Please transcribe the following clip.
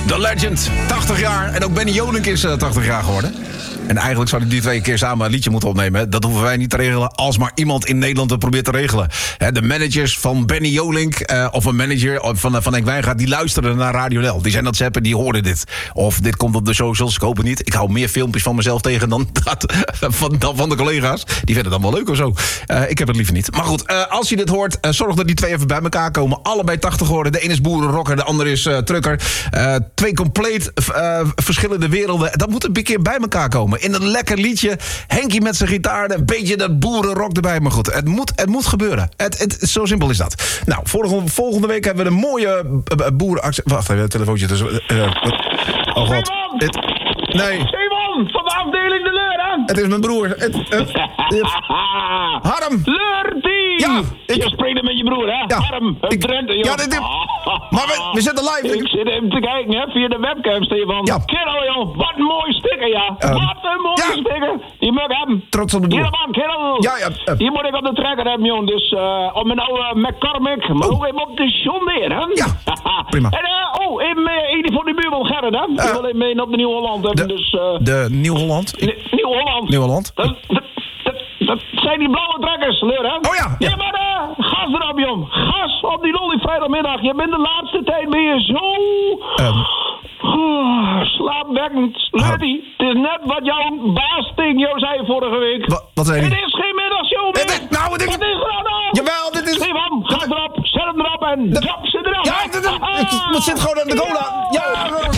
The Legend, 80 jaar. En ook Benny Jolink is 80 jaar geworden. En eigenlijk zouden die 2 keer samen een liedje moeten opnemen. Dat hoeven wij niet te regelen als maar iemand in Nederland het probeert te regelen. De managers van Benny Jolink of een manager van Henk Wijngaard... die luisteren naar Radio Nel. Die zijn dat zappen, die horen dit. Of dit komt op de socials, ik hoop het niet. Ik hou meer filmpjes van mezelf tegen dan van de collega's. Die vinden het dan wel leuk of zo. Ik heb het liever niet. Maar goed, als je dit hoort, zorg dat die 2 even bij elkaar komen. Allebei 80 geworden. De ene is boerenrocker, de andere is trucker. 2 compleet verschillende werelden. Dat moet een keer bij elkaar komen. In een lekker liedje. Henkie met zijn gitaar. Een beetje dat boerenrock erbij. Maar goed, het moet gebeuren. Zo simpel is dat. Nou, volgende week hebben we een mooie boerenactie. Wacht even, een telefoontje tussen. Oh god. Nee. Simon, van de afdeling De Leur, hè? Het is mijn broer. Harm. Leurtie! Ja, je spreekt met je broer, hè? Ja, Harm, uit Drenthe, joh. Ja, maar we zitten live. Ik zit even te kijken, hè, via de webcam, Stefan. Ja. Kerel, joh, wat een mooi sticker, ja. Wat een mooie sticker. Die moet ik hebben. Trots op de broer. Hier, man, kerel. Ja. Die moet ik op de trekker hebben, joh. Dus op mijn oude McCormick, maar ook even op de John Deere, hè? Ja, prima. En, even voor de buurman Gerrit, hè? Ik wil even mee op de Nieuw-Holland hebben, de Nieuw-Holland? Nieuw-Holland. Nieuw-Holland? Dat zijn die blauwe trekkers, Leur, hè? Oh ja. Ja, maar gas erop, jong. Gas op die lolly vrijdagmiddag. Je bent de laatste tijd zo... slaapwekkend. Leurtie, het is net wat jouw baas tegen jou zei vorige week. Wat zei hij? Het is geen middagshow meer. Wat is er aan de hand? Jawel, dit is... Stefan, ga erop, zet hem erop en drop ze erop. Ja, het zit gewoon aan de cola. Ja,